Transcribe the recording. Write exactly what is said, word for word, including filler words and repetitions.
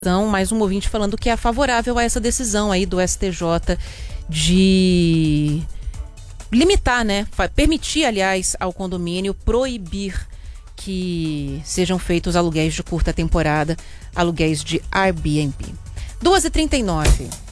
Mais um ouvinte falando que é favorável a essa decisão aí do S T J de limitar, né? Permitir, aliás, ao condomínio proibir que sejam feitos aluguéis de curta temporada, aluguéis de Airbnb. duas e trinta e nove.